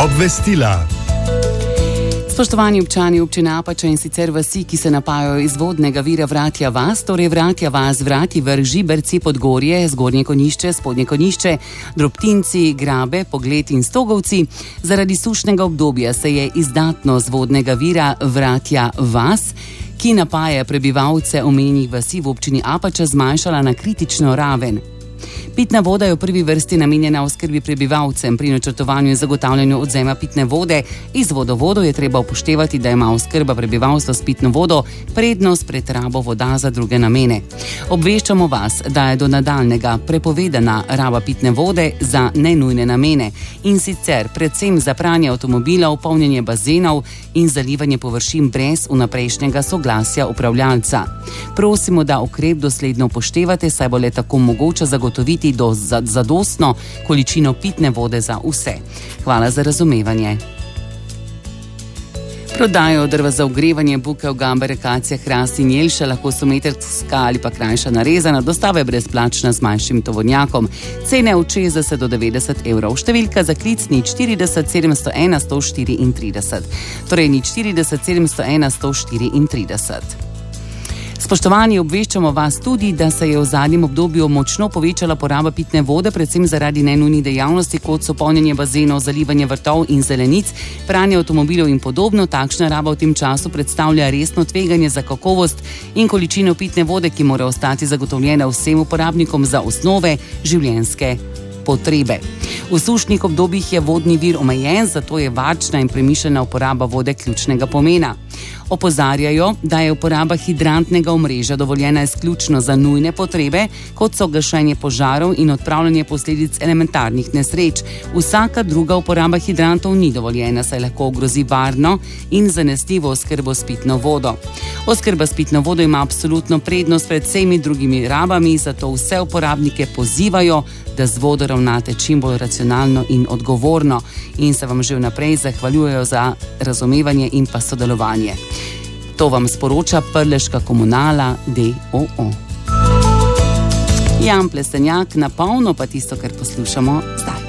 Obvestila. Spoštovani občani občine Apača in sicer vasi, ki se napajajo iz vodnega vira Vratja vas, torej Vratja vas, Vrati, Vrh, Žiberci, Podgorje, Zgornje Konjišče, Spodnje Konjišče, Drobtinci, Grabe, Pogled in Stogovci. Zaradi sušnega obdobja se je izdatnost vodnega vira Vratja vas, ki napaja prebivalce omenjenih vasi v občini Apača, zmanjšala na kritično raven. Pitna voda je v prvi vrsti namenjena oskrbi prebivalcem. Pri načrtovanju in zagotavljanju odvzema pitne vode iz vodovodov je treba upoštevati, da ima oskrba prebivalstva s pitno vodo prednost pred rabo voda za druge namene. Obveščamo vas, da je do nadaljnjega prepovedana raba pitne vode za nenujne namene, in sicer predvsem za pranje avtomobilov, polnjenje bazenov in zalivanje površin brez vnaprejšnjega soglasja upravljalca. Prosimo, da ukrep dosledno upoštevate, saj bo le tako mogoče zagotoviti zadostno količino pitne vode za vse. Hvala za razumevanje. Prodajo drva za ogrevanje, bukev, gambe, akacije, hrast in jelša lahko so metrska ali pa krajša narezana, dostava je brezplačna z manjšim tovornjakom. Cene od 60 do 90 evrov. Številka za klic 040 701 134. Torej 040 701 134. Spoštovani, obveščamo vas tudi, da se je v zadnjem obdobju močno povečala poraba pitne vode, predvsem zaradi nenujnih dejavnosti, kot so polnjenje bazenov, zalivanje vrtov in zelenic, pranje avtomobilov in podobno. Takšna raba v tem času predstavlja resno tveganje za kakovost in količino pitne vode, ki mora ostati zagotovljena vsem uporabnikom za osnove življenjske potrebe. V sušnih obdobjih je vodni vir omejen, zato je varčna in premišljena uporaba vode ključnega pomena. Opozarjajo, da je uporaba hidrantnega omrežja dovoljena izključno za nujne potrebe, kot so gašenje požarov in odpravljanje posledic elementarnih nesreč. Vsaka druga uporaba hidrantov ni dovoljena, saj lahko ogrozi varno in zanesljivo oskrbo s pitno vodo. Oskrba s pitno vodo ima absolutno prednost pred vsemi drugimi rabami, zato vse uporabnike pozivajo, da z vodo ravnate čim bolj racionalno in odgovorno, in se vam že vnaprej zahvaljujejo za razumevanje in pa sodelovanje. To vam sporoča Prleška komunala d.o.o. Jan Plestenjak, na polno pa tisto, kar poslušamo zdaj.